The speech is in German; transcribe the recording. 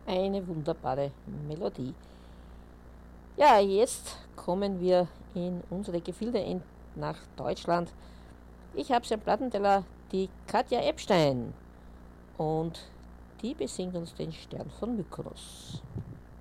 Eine wunderbare Melodie. Ja, jetzt kommen wir in unsere Gefilde nach Deutschland. Ich habe am Plattenteller die Katja Epstein und die besingt uns den Stern von Mykonos.